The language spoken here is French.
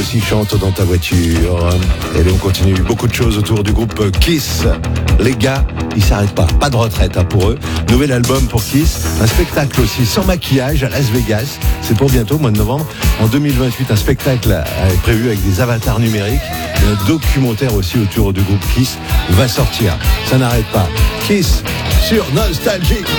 aussi chante dans ta voiture. Et là, on continue beaucoup de choses autour du groupe Kiss. Les gars, ils s'arrêtent pas. Pas de retraite pour eux. Nouvel album pour Kiss. Un spectacle aussi sans maquillage à Las Vegas. C'est pour bientôt, mois de novembre. En 2028, un spectacle est prévu avec des avatars numériques. Et un documentaire aussi autour du groupe Kiss va sortir. Ça n'arrête pas. Kiss sur Nostalgie.